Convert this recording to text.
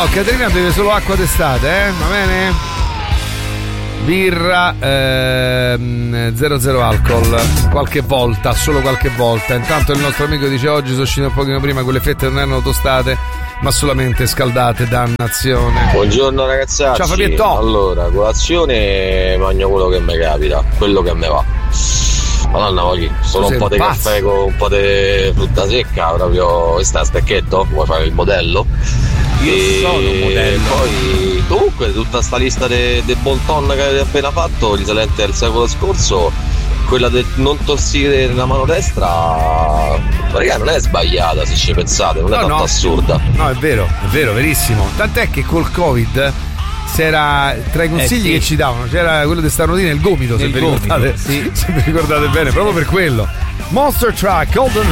No, Caterina beve solo acqua d'estate, va bene? Birra 00 alcol, qualche volta, solo qualche volta. Intanto il nostro amico dice: oggi sono uscito un pochino prima, quelle fette non erano tostate ma solamente scaldate, dannazione. Buongiorno ragazzacci. Ciao Fabietto. Allora, colazione mangio quello che mi capita, quello che mi va. Madonna, poi solo un po' di caffè con un po' di frutta secca, proprio. Questa è a stecchetto, vuoi fare il modello? Io sono un modello. Poi comunque tutta sta lista dei bon ton che avete appena fatto, risalente al secolo scorso, quella del non tossire la mano destra, raga, non è sbagliata se ci pensate, non è tanto assurda. No, è vero, verissimo. Tant'è che col Covid c'era tra i consigli che ci davano, c'era quello di starnutire nel gomito, se vi ricordate, se vi ricordate bene, proprio per quello. Monster Truck, Golden